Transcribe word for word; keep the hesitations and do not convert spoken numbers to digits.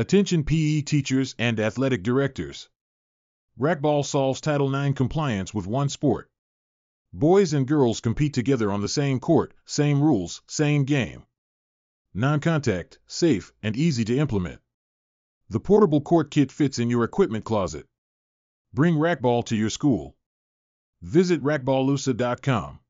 Attention P E teachers and athletic directors. Racquetball solves Title nine compliance with one sport. Boys and girls compete together on the same court, same rules, same game. Non-contact, safe, and easy to implement. The portable court kit fits in your equipment closet. Bring racquetball to your school. Visit racquetballusa dot com.